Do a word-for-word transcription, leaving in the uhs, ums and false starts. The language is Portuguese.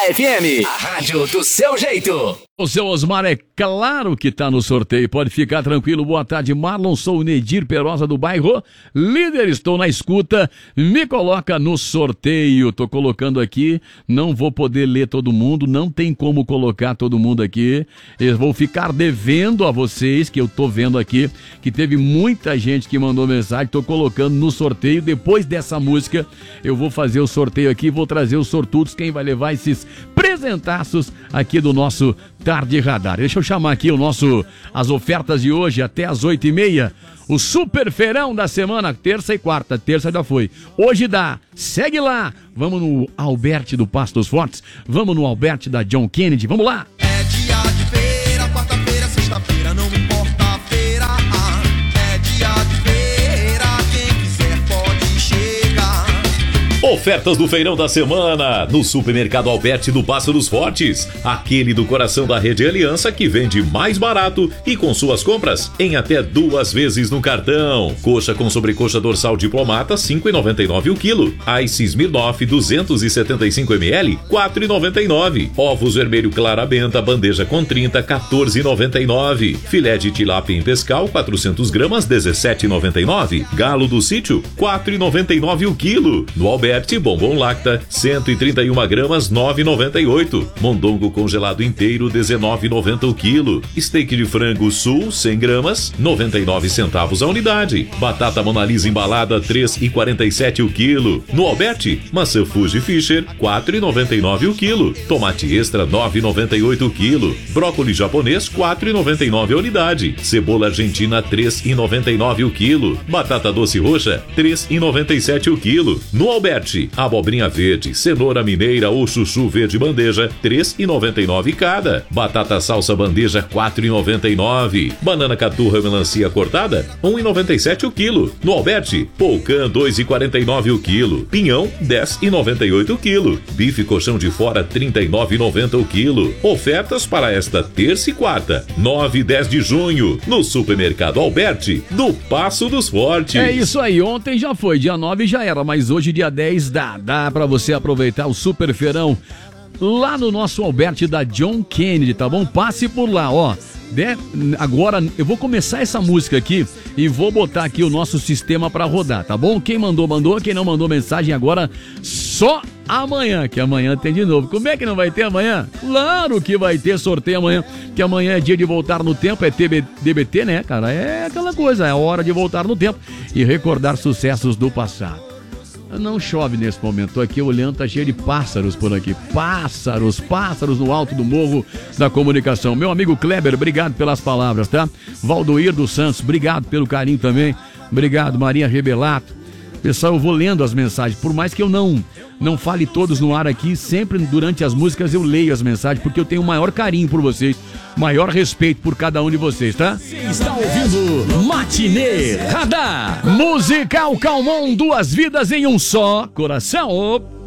F M, a rádio do seu jeito. O seu Osmar é claro que tá no sorteio, pode ficar tranquilo. Boa tarde, Marlon, sou o Nedir Perosa do bairro Líder, estou na escuta, me coloca no sorteio. Tô colocando aqui, não vou poder ler todo mundo, não tem como colocar todo mundo aqui. Eu vou ficar devendo a vocês, que eu tô vendo aqui, que teve muita gente que mandou mensagem, tô colocando no sorteio. Depois dessa música, eu vou fazer o sorteio aqui, vou trazer os sortudos, quem vai levar esses presentaços aqui do nosso Tarde Radar. Deixa eu chamar aqui o nosso, as ofertas de hoje até as oito e meia. O super feirão da semana, terça e quarta. Terça já foi. Hoje dá. Segue lá. Vamos no Alberti do Passo dos Fortes. Vamos no Alberti da John Kennedy. Vamos lá. É dia de feira, quarta-feira, sexta-feira, não importa a feira. Ah, é dia de feira, quem quiser pode chegar. Ofertas do feirão da semana no Supermercado Alberti do Passo dos Fortes, aquele do coração da Rede Aliança que vende mais barato e com suas compras em até duas vezes no cartão. Coxa com sobrecoxa dorsal diplomata cinco reais e noventa e nove centavos o quilo. Ice Smirnoff duzentos e setenta e cinco mililitros quatro reais e noventa e nove centavos. Ovos vermelho clara benta bandeja com trinta quatorze reais e noventa e nove centavos. Filé de tilápia em pescal quatrocentos gramas dezessete reais e noventa e nove centavos. Galo do sítio quatro reais e noventa e nove centavos o quilo. No Alberti bombom lacta cento e trinta e uma gramas nove reais e noventa e oito centavos. Mondongo congelado inteiro dezenove reais e noventa centavos o quilo. Steak de frango sul cem gramas noventa e nove centavos a unidade. Batata Mona Lisa embalada três reais e quarenta e sete centavos o quilo. No Alberti maçã Fuji Fisher quatro reais e noventa e nove centavos o quilo. Tomate extra nove reais e noventa e oito centavos o quilo. Brócolis japonês quatro reais e noventa e nove centavos a unidade. Cebola argentina três reais e noventa e nove centavos o quilo. Batata doce roxa três reais e noventa e sete centavos o quilo. No Alberti abobrinha verde, cenoura mineira ou chuchu verde bandeja, três reais e noventa e nove centavos cada. Batata salsa bandeja, quatro reais e noventa e nove centavos. Banana caturra melancia cortada, um real e noventa e sete centavos o quilo. No Alberti, polcã, dois reais e quarenta e nove centavos o quilo. Pinhão, dez reais e noventa e oito centavos o quilo. Bife colchão de fora, trinta e nove reais e noventa centavos o quilo. Ofertas para esta terça e quarta, nove e dez de junho, no Supermercado Alberti, do Passo dos Fortes. É isso aí, ontem já foi, dia nove já era, mas hoje dia dez dá, dá pra você aproveitar o super feirão lá no nosso Alberti da John Kennedy, tá bom? Passe por lá, ó. De... Agora eu vou começar essa música aqui e vou botar aqui o nosso sistema pra rodar, tá bom? Quem mandou, mandou. Quem não mandou mensagem agora, só amanhã, que amanhã tem de novo. Como é que não vai ter amanhã? Claro que vai ter sorteio amanhã, que amanhã é dia de voltar no tempo, é D B T, né, cara? É aquela coisa, é hora de voltar no tempo e recordar sucessos do passado. Não chove nesse momento, tô aqui olhando, tá cheio de pássaros por aqui, pássaros, pássaros no alto do morro da comunicação. Meu amigo Kleber, obrigado pelas palavras, tá? Valdoir dos Santos, obrigado pelo carinho também, obrigado Maria Rebelato. Pessoal, eu vou lendo as mensagens, por mais que eu não, não fale todos no ar aqui, sempre durante as músicas eu leio as mensagens, porque eu tenho o maior carinho por vocês, maior respeito por cada um de vocês, tá? Você está ouvindo Matinê Radar. Musical Calmon, duas vidas em um só coração.